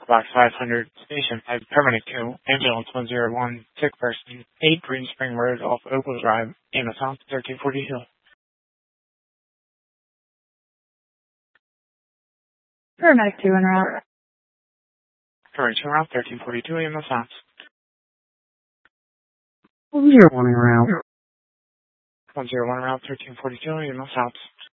Box 500, Station 5, Permanent 2, Ambulance 101, sick person, 8 Green Spring Road off Oakville Drive, Amazon 1342. Paramedic 2 en route. Paramedic 2 en route, 1342, Amazon. 101 en route. 101 en route, 1342, Amazon.